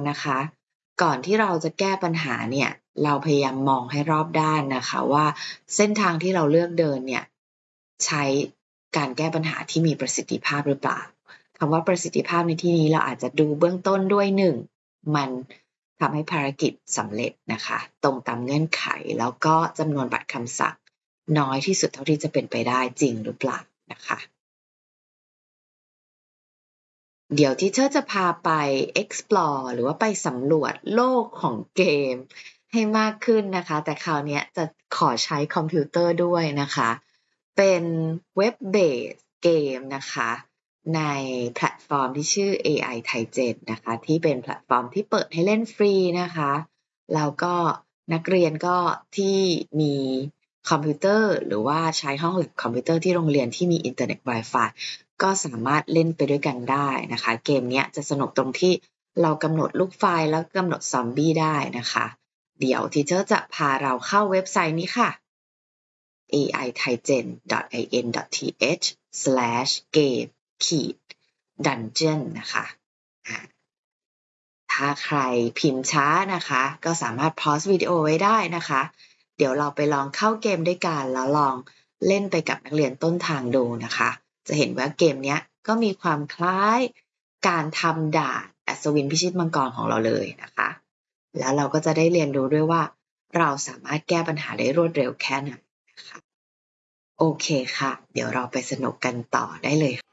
นะคะก่อนที่เราจะแก้ปัญหาเนี่ยเราพยายามมองให้รอบด้านนะคะว่าเส้นทางที่เราเลือกเดินเนี่ยใช้การแก้ปัญหาที่มีประสิทธิภาพหรือเปล่าคำว่าประสิทธิภาพในที่นี้เราอาจจะดูเบื้องต้นด้วย1มันทำให้ภารกิจสำเร็จนะคะตรงตามเงื่อนไขแล้วก็จำนวนบัตรคำสั่งน้อยที่สุดเท่าที่จะเป็นไปได้จริงหรือเปล่านะคะเดี๋ยวที่เธอจะพาไป explore หรือว่าไปสำรวจโลกของเกมให้มากขึ้นนะคะแต่คราวนี้จะขอใช้คอมพิวเตอร์ด้วยนะคะเป็นเว็บเบสเกมนะคะในแพลตฟอร์มที่ชื่อ AI Thaigen นะคะที่เป็นแพลตฟอร์มที่เปิดให้เล่นฟรีนะคะแล้วก็นักเรียนก็ที่มีคอมพิวเตอร์หรือว่าใช้ห้องคอมพิวเตอร์ที่โรงเรียนที่มีอินเทอร์เน็ต Wi-Fiก็สามารถเล่นไปด้วยกันได้นะคะเกมนี้จะสนุกตรงที่เรากำหนดลูกไฟล์แล้วกำหนดซอมบี้ได้นะคะเดี๋ยวทีเชอร์จะพาเราเข้าเว็บไซต์นี้ค่ะ aithaigen.in.th/game-dungeon นะคะถ้าใครพิมพ์ช้านะคะก็สามารถพอสวิดีโอไว้ได้นะคะเดี๋ยวเราไปลองเข้าเกมด้วยกันแล้วลองเล่นไปกับนักเรียนต้นทางดูนะคะจะเห็นว่าเกมนี้ก็มีความคล้ายการทำด่านอัศวินพิชิตมังกรของเราเลยนะคะแล้วเราก็จะได้เรียนรู้ด้วยว่าเราสามารถแก้ปัญหาได้รวดเร็วแค่ไหนนะคะโอเคค่ะเดี๋ยวเราไปสนุกกันต่อได้เลย